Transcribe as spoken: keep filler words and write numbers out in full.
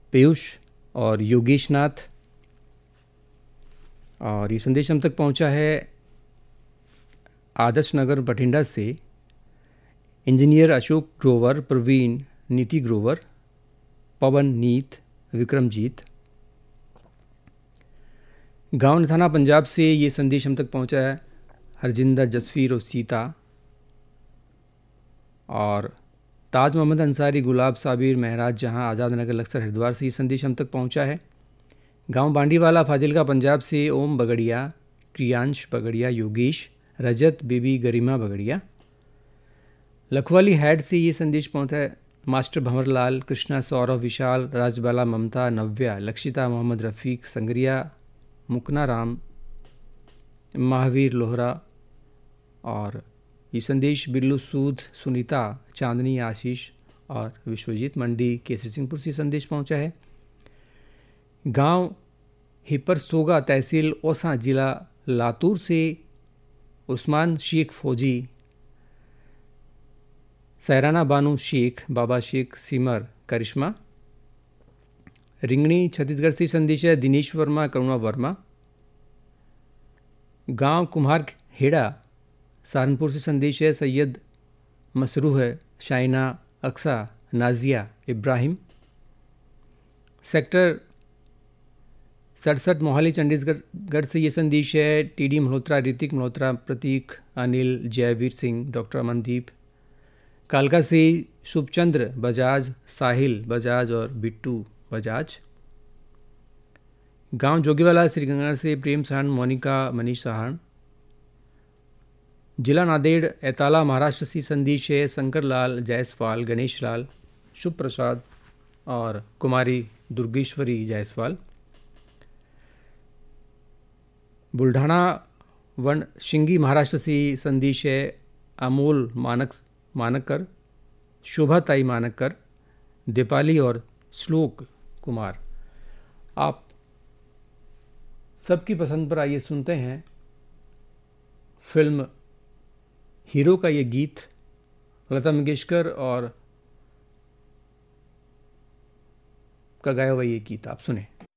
पीयूष और योगेश नाथ। और ये संदेश हम तक पहुंचा है आदर्श नगर बठिंडा से इंजीनियर अशोक ग्रोवर, प्रवीण, नीति ग्रोवर, पवन, नीत, विक्रमजीत। गांव थाना पंजाब से ये संदेश हम तक पहुंचा है हरजिंदर, जसवीर और सीता। और ताज मोहम्मद अंसारी, गुलाब, साबिर, महराज जहां, आज़ाद नगर, लक्सर, हरिद्वार से ये संदेश हम तक पहुंचा है। गांव बांडीवाला फाजिलका पंजाब से ओम बगड़िया, प्रियांश बगड़िया, योगेश, रजत, बेबी, गरिमा बगड़िया। लखवाली हैड से ये संदेश पहुंचा है मास्टर भंवरलाल, कृष्णा, सौरभ, विशाल, राजबाला, ममता, नव्या, लक्षिता, मोहम्मद रफ़ीक, संगरिया, मुकना राम, महावीर लोहरा। और ये संदेश बिल्लू सूद, सुनीता, चांदनी, आशीष और विश्वजीत मंडी केसरी सिंहपुर से संदेश पहुंचा है। गांव हिपरसोगा, तहसील ओसा, जिला लातूर से उस्मान शेख फौजी, सैराना बानू शेख, बाबा शेख, सिमर, करिश्मा। रिंगणी छत्तीसगढ़ से संदेश है दिनेश वर्मा, करुणा वर्मा। गांव कुम्हार हेड़ा सहारनपुर से संदेश है सैयद मसरूह है, शाइना, अक्सा, नाजिया, इब्राहिम। सेक्टर सड़सठ मोहाली चंडीगढ़ से ये संदेश है टीडी मल्होत्रा, ऋतिक मल्होत्रा, प्रतीक, अनिल, जयवीर सिंह, डॉक्टर अमनदीप। कालका से शुभचंद्र बजाज, साहिल बजाज और बिट्टू बजाज। गांव जोगीवाला श्रीगंगानगर से प्रेम सहान, मोनिका, मनीष सहान। जिला नांदेड़ एताला महाराष्ट्र से संदेश है शंकर लाल, जायसवाल, गणेश लाल, शुभ प्रसाद और कुमारी दुर्गेश्वरी जायसवाल। बुल्ढाना वन शिंगी महाराष्ट्र से संदेश है अमोल मानक मानकर, शोभाताई मानकर, दीपाली और श्लोक कुमार। आप सबकी पसंद पर आइए सुनते हैं फिल्म हीरो का ये गीत, लता मंगेशकर और का गाया हुआ ये गीत आप सुने।